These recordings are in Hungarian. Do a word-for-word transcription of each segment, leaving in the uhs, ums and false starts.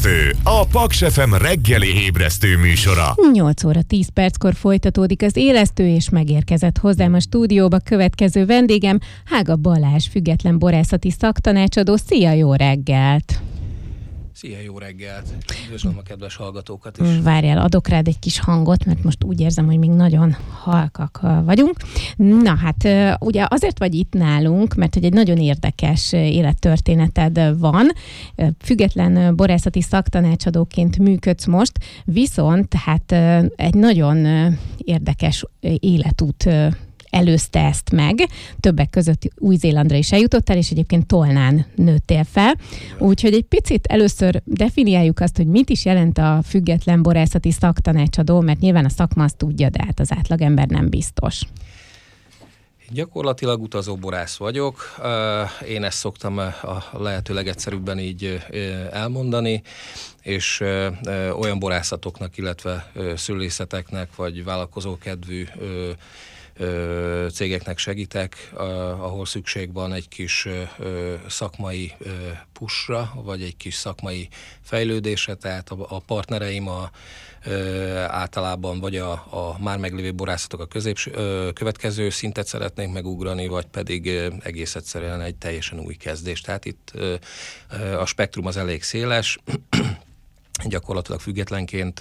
Ébresztő, a Paks ef em reggeli ébresztő műsora. nyolc óra tíz perckor folytatódik az élesztő, és megérkezett hozzám a stúdióba következő vendégem, Hága Balázs, független borászati szaktanácsadó. Szia, jó reggelt! Szia, jó reggelt! Üdvözlöm a kedves hallgatókat is. Várjál, adok rád egy kis hangot, mert most úgy érzem, hogy még nagyon halkak vagyunk. Na hát, ugye azért vagy itt nálunk, mert hogy egy nagyon érdekes élettörténeted van. Független borászati szaktanácsadóként működsz most, viszont hát egy nagyon érdekes életút előzte ezt meg. Többek között Új-Zélandra is eljutottál, és egyébként Tolnán nőttél fel. Úgyhogy egy picit először definiáljuk azt, hogy mit is jelent a független borászati szaktanácsadó, mert nyilván a szakma azt tudja, de hát az átlagember nem biztos. Gyakorlatilag utazó borász vagyok. Én ezt szoktam a lehető legegyszerűbben így elmondani, és olyan borászatoknak, illetve szülészeteknek, vagy vállalkozókedvű cégeknek segítek, ahol szükség van egy kis szakmai pushra, vagy egy kis szakmai fejlődésre, tehát a partnereim a, általában vagy a, a már meglévő borászatok a középső, következő szintet szeretnénk megugrani, vagy pedig egész egyszerűen egy teljesen új kezdés. Tehát itt a spektrum az elég széles, gyakorlatilag függetlenként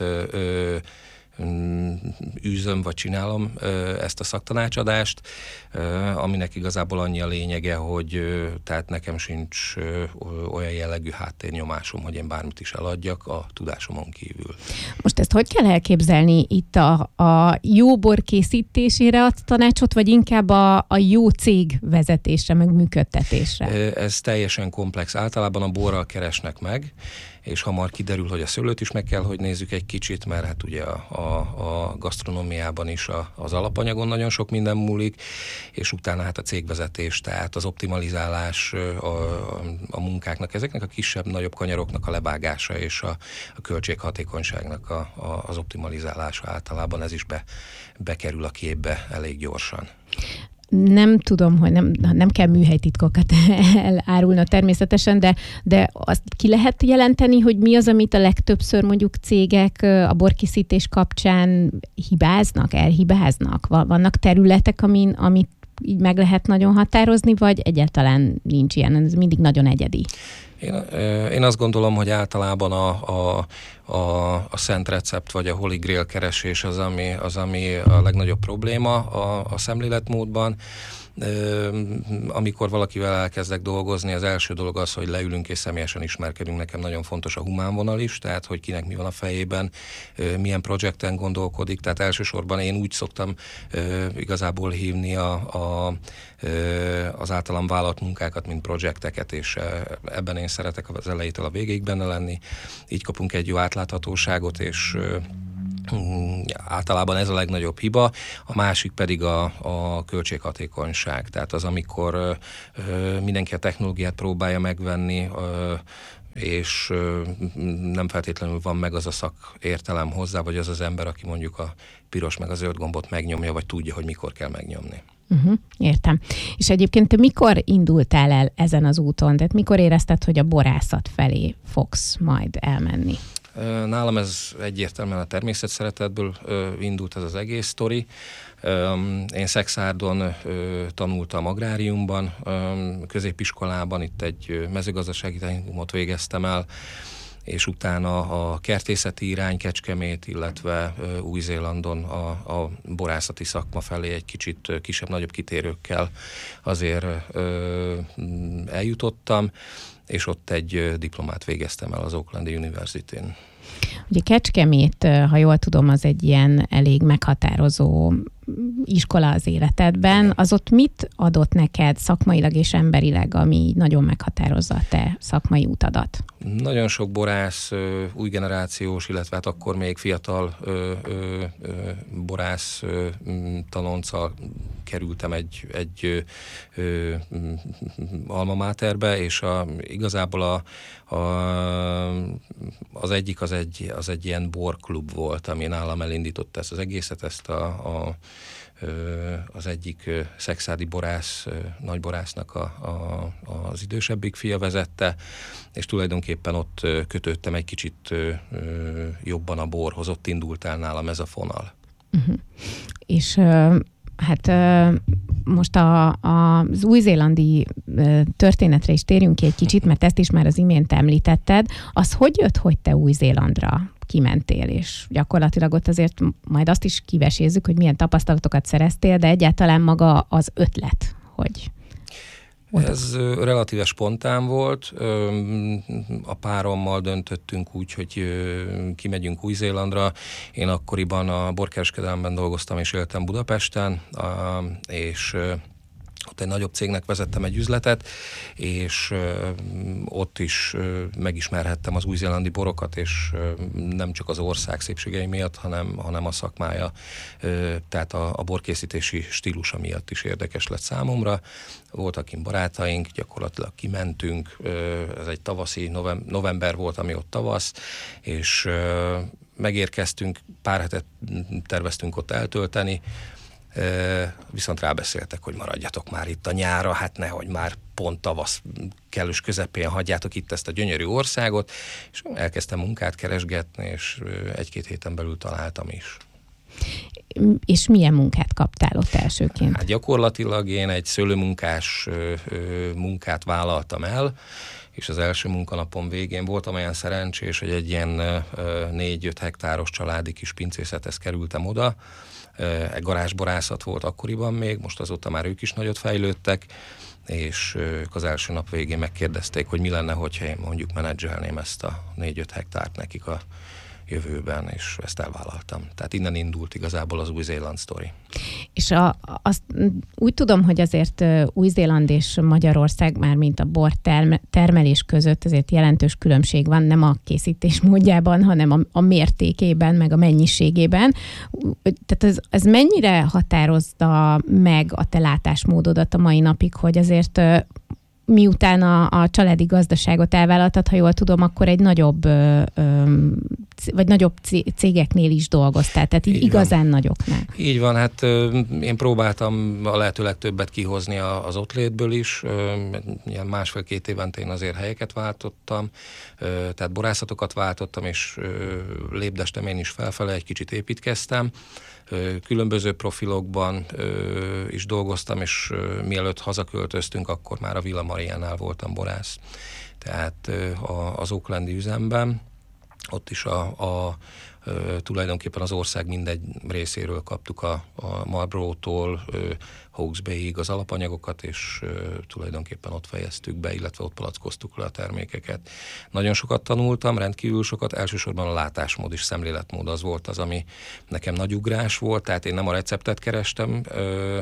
űzöm vagy csinálom ezt a szaktanácsadást, aminek igazából annyi a lényege, hogy tehát nekem sincs olyan jellegű háttérnyomásom, hogy én bármit is eladjak a tudásomon kívül. Most ezt hogy kell elképzelni? Itt a, a jó bor készítésére adsz tanácsot, vagy inkább a, a jó cég vezetésre, meg működtetésre? Ez teljesen komplex. Általában a borral keresnek meg, és hamar kiderül, hogy a szőlőt is meg kell, hogy nézzük egy kicsit, mert hát ugye a, a, a gasztronómiában is a, az alapanyagon nagyon sok minden múlik, és utána hát a cégvezetés, tehát az optimalizálás a, a, a munkáknak, ezeknek a kisebb-nagyobb kanyaroknak a levágása és a, a költséghatékonyságnak a, a, az optimalizálása általában ez is be, bekerül a képbe elég gyorsan. Nem tudom, hogy nem, nem kell műhelytitkokat elárulna természetesen, de, de azt ki lehet jelenteni, hogy mi az, amit a legtöbbször mondjuk cégek a borkészítés kapcsán hibáznak, elhibáznak? Vannak területek, amin, amit így meg lehet nagyon határozni, vagy egyáltalán nincs ilyen, ez mindig nagyon egyedi? Én, én azt gondolom, hogy általában a, a, a, a szent recept vagy a holy grail keresés az, ami, az, ami a legnagyobb probléma a, a szemléletmódban. Amikor valakivel elkezdek dolgozni, az első dolog az, hogy leülünk és személyesen ismerkedünk. Nekem nagyon fontos a humán vonal is, tehát hogy kinek mi van a fejében, milyen projekten gondolkodik. Tehát elsősorban én úgy szoktam igazából hívni a, a, az általam vállalt munkákat, mint projekteket, és ebben én szeretek az elejétől a végéig benne lenni. Így kapunk egy jó átláthatóságot, és általában ez a legnagyobb hiba, a másik pedig a, a költséghatékonyság, tehát az, amikor ö, mindenki a technológiát próbálja megvenni, ö, és ö, nem feltétlenül van meg az a szakértelem hozzá, vagy az az ember, aki mondjuk a piros meg a zöld gombot megnyomja, vagy tudja, hogy mikor kell megnyomni. Uh-huh, értem. És egyébként te mikor indultál el ezen az úton? Tehát mikor érezted, hogy a borászat felé fogsz majd elmenni? Nálam ez egyértelműen a természetszeretetből indult ez az egész sztori. Én Szexárdon tanultam agráriumban, középiskolában itt egy mezőgazdasági technikumot végeztem el, és utána a kertészeti irány Kecskemét, illetve Új-Zélandon a, a borászati szakma felé egy kicsit kisebb-nagyobb kitérőkkel azért eljutottam, és ott egy diplomát végeztem el az Aucklandi Universityn. Ugye Kecskemét, ha jól tudom, az egy ilyen elég meghatározó iskola az életedben. Az ott mit adott neked szakmailag és emberileg, ami nagyon meghatározza a te szakmai utadat? Nagyon sok borász, új generációs, illetve hát akkor még fiatal borász tanonccal kerültem egy, egy alma materbe, és a, igazából a, a, az egyik az egy, az egy ilyen borklub volt, ami nálam elindította ezt az egészet, ezt a, a az egyik szexádi borász, nagyborásznak a, a, az idősebbik fia vezette, és tulajdonképpen ott kötöttem egy kicsit jobban a borhoz, ott indult el nálam ez a fonal. Uh-huh. És hát most a, a, az új-zélandi történetre is térjünk ki egy kicsit, mert ezt is már az imént említetted. Az hogy jött, hogy te Új-Zélandra kimentél, és gyakorlatilag ott azért majd azt is kivesézzük, hogy milyen tapasztalatokat szereztél, de egyáltalán maga az ötlet, hogy... Ez relatíve spontán volt. A párommal döntöttünk úgy, hogy kimegyünk Új-Zélandra. Én akkoriban a borkereskedelemben dolgoztam és éltem Budapesten, és ott egy nagyobb cégnek vezettem egy üzletet, és ott is megismerhettem az új-zélandi borokat, és nem csak az ország szépségei miatt, hanem, hanem a szakmája, tehát a, a borkészítési stílusa miatt is érdekes lett számomra. Voltak kint barátaink, gyakorlatilag kimentünk, ez egy tavaszi, november volt, ami ott tavasz, és megérkeztünk, pár hetet terveztünk ott eltölteni, viszont rábeszéltek, hogy maradjatok már itt a nyárra, hát nehogy már pont tavasz kellős közepén hagyjátok itt ezt a gyönyörű országot, és elkezdtem munkát keresgetni, és egy-két héten belül találtam is. És milyen munkát kaptál ott elsőként? Hát gyakorlatilag én egy szőlőmunkás munkát vállaltam el, és az első munkanapom végén voltam olyan szerencsés, hogy egy ilyen négy-öt hektáros családi kis pincészethez kerültem oda. Egy garázsborászat volt akkoriban még, most azóta már ők is nagyot fejlődtek, és ők az első nap végén megkérdezték, hogy mi lenne, hogyha én mondjuk menedzselném ezt a négy-öt hektárt nekik a jövőben, és ezt elvállaltam. Tehát innen indult igazából az Új-Zéland sztori. És a, azt úgy tudom, hogy azért Új-Zéland és Magyarország már mint a bor termelés között azért jelentős különbség van, nem a készítés módjában, hanem a, a mértékében, meg a mennyiségében. Tehát ez, ez mennyire határozta meg a te látásmódodat a mai napig, hogy azért miután a, a családi gazdaságot elvállaltad, ha jól tudom, akkor egy nagyobb ö, ö, vagy nagyobb cégeknél is dolgoztál, tehát így, így igazán van. Nagyoknál. Így van, hát ö, én próbáltam a lehető legtöbbet kihozni a, az ott létből is, ö, ilyen másfél-két évente én azért helyeket váltottam, ö, tehát borászatokat váltottam, és ö, lépdestem én is felfele, egy kicsit építkeztem, különböző profilokban ö, is dolgoztam, és ö, mielőtt hazaköltöztünk, akkor már a Villa Mariánál voltam borász. Tehát ö, a, az Aucklandi üzemben, ott is a, a ö, tulajdonképpen az ország mindegy részéről kaptuk a, a Marlborough-tól Hawke's Bayig az alapanyagokat, és ö, tulajdonképpen ott fejeztük be, illetve ott palackoztuk le a termékeket. Nagyon sokat tanultam, rendkívül sokat, elsősorban a látásmód és szemléletmód az volt az, ami nekem nagy ugrás volt, tehát én nem a receptet kerestem, ö,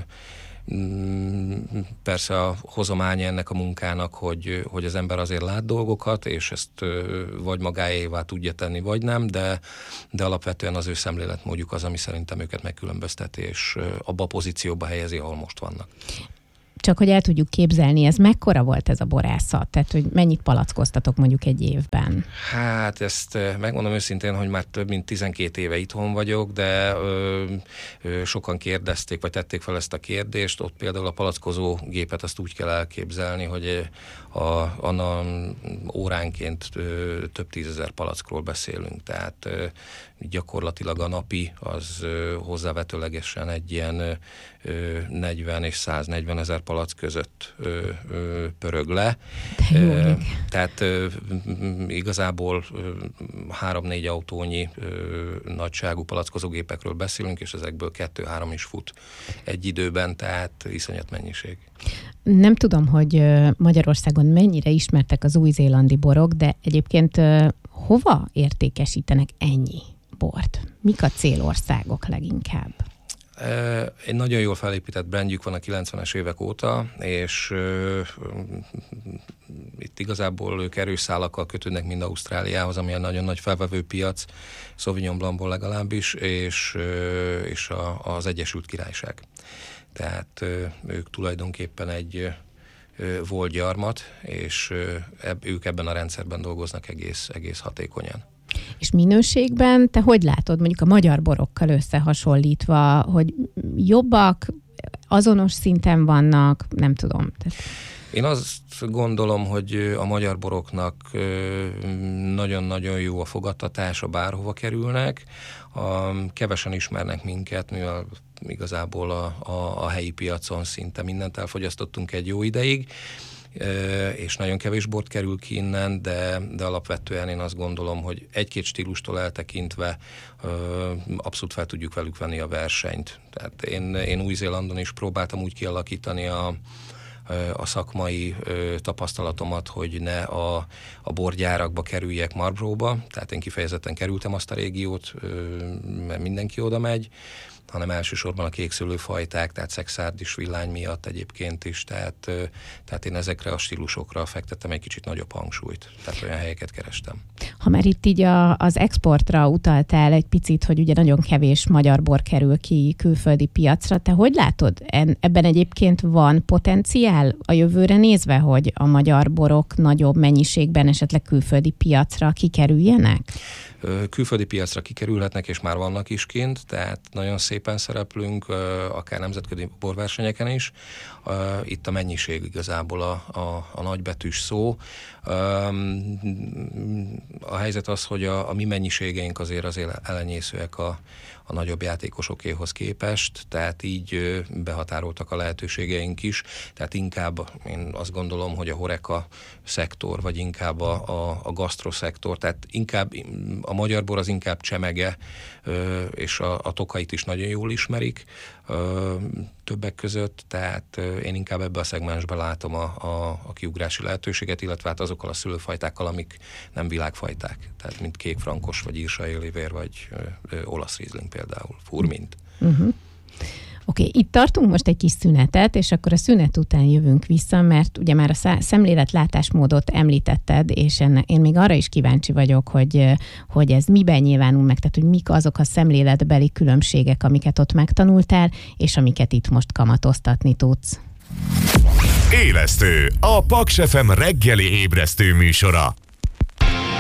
persze a hozománya ennek a munkának, hogy, hogy az ember azért lát dolgokat, és ezt vagy magáévá tudja tenni, vagy nem, de, de alapvetően az ő szemléletmódjuk az, ami szerintem őket megkülönbözteti, és abba a pozícióba helyezi, ahol most vannak. Csak hogy el tudjuk képzelni, ez mekkora volt ez a borászat? Tehát, hogy mennyit palackoztatok mondjuk egy évben? Hát ezt megmondom őszintén, hogy már több mint tizenkét éve itthon vagyok, de ö, ö, sokan kérdezték, vagy tették fel ezt a kérdést. Ott például a palackozó gépet azt úgy kell elképzelni, hogy a, a óránként ö, több tízezer palackról beszélünk. Tehát ö, gyakorlatilag a napi az ö, hozzávetőlegesen egy ilyen ö, negyven és száznegyven ezer palack között ö, ö, pörög le. Ö, tehát ö, igazából három-négy autónyi ö, nagyságú palackozógépekről beszélünk, és ezekből kettő-három is fut egy időben, tehát iszonyat mennyiség. Nem tudom, hogy Magyarországon mennyire ismertek az új-zélandi borok, de egyébként hova értékesítenek ennyi bort? Mik a célországok leginkább? Egy nagyon jól felépített brandjük van a kilencvenes évek óta, és uh, itt igazából ők erős szálakkal kötődnek mind Ausztráliához, ami egy nagyon nagy felvevő piac, Sauvignon Blancból legalábbis, és, uh, és a, az Egyesült Királyság. Tehát uh, ők tulajdonképpen egy uh, volt gyarmat, és uh, eb, ők ebben a rendszerben dolgoznak egész, egész hatékonyan. És minőségben te hogy látod mondjuk a magyar borokkal összehasonlítva, hogy jobbak, azonos szinten vannak, nem tudom. Én azt gondolom, hogy a magyar boroknak nagyon-nagyon jó a fogadtatása, bárhova kerülnek. Kevesen ismernek minket, mivel igazából a, a, a helyi piacon szinte mindent elfogyasztottunk egy jó ideig, és nagyon kevés bort kerül ki innen, de, de alapvetően én azt gondolom, hogy egy-két stílustól eltekintve abszolút fel tudjuk velük venni a versenyt. Tehát én, én Új-Zélandon is próbáltam úgy kialakítani a a szakmai ö, tapasztalatomat, hogy ne a, a borgyárakba kerüljek Marlborough-ba, tehát én kifejezetten kerültem azt a régiót, ö, mert mindenki oda megy, hanem elsősorban a kékszőlőfajták, tehát szexárdis villány miatt egyébként is, tehát, ö, tehát én ezekre a stílusokra fektettem egy kicsit nagyobb hangsúlyt, tehát olyan helyeket kerestem. Ha már itt így a, az exportra utaltál egy picit, hogy ugye nagyon kevés magyar bor kerül ki külföldi piacra, te hogy látod? Ebben egyébként van potenciál a jövőre nézve, hogy a magyar borok nagyobb mennyiségben esetleg külföldi piacra kikerüljenek? Külföldi piacra kikerülhetnek, és már vannak is kint, tehát nagyon szépen szereplünk, akár nemzetközi borversenyeken is. Itt a mennyiség igazából a, a, a nagybetűs szó. A helyzet az, hogy a, a mi mennyiségeink azért azért elenyészőek a, a nagyobb játékosokéhoz képest, tehát így behatároltak a lehetőségeink is, tehát inkább én azt gondolom, hogy a HoReCa szektor, vagy inkább a, a, a gasztroszektor, tehát inkább a magyar bor az inkább csemege, és a, a Tokait is nagyon jól ismerik többek között, tehát én inkább ebbe a szegmensbe látom a, a, a kiugrási lehetőséget, illetve hát azokkal a szőlőfajtákkal, amik nem világfajták, tehát mint kékfrankos, vagy írsa élivér, vagy ö, ö, olasz rizling például, furmint. Uh-huh. Oké, okay, itt tartunk most egy kis szünetet, és akkor a szünet után jövünk vissza, mert ugye már a szemléletlátásmódot említetted, és enne, én még arra is kíváncsi vagyok, hogy, hogy ez miben nyilvánul meg, tehát hogy mik azok a szemléletbeli különbségek, amiket ott megtanultál, és amiket itt most kamatoztatni tudsz. Élesztő, a Paks ef em reggeli ébresztő műsora.